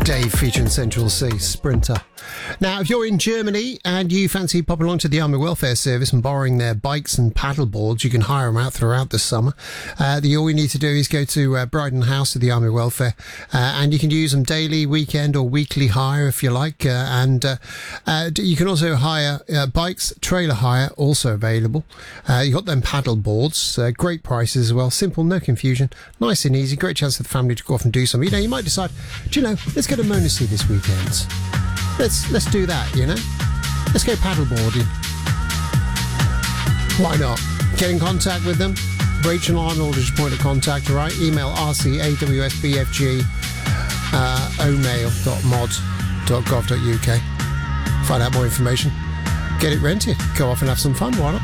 Dave featuring Central C, Sprinter. Now, if you're in Germany and you fancy popping along to the Army Welfare Service and borrowing their bikes and paddle boards, you can hire them out throughout the summer. All you need to do is go to Brighton House of the Army Welfare, and you can use them daily, weekend or weekly hire if you like. And you can also hire bikes, trailer hire, also available. You've got them paddle boards, great prices as well, simple, no confusion, nice and easy, great chance for the family to go off and do something. You know, you might decide, do you know, let's go to Monacy this weekend. Let's do that, you know. Let's go paddleboarding. Why not? Get in contact with them. Rachel Arnold is your point of contact, all right? Email rcawsbfg omail.mod.gov.uk. Find out more information. Get it rented. Go off and have some fun, why not?